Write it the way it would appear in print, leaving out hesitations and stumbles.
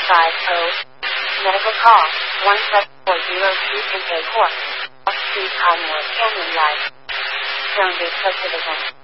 Medical call 17402 in Bay Court. Street Conway Canyon Drive. Zone Base Citizen.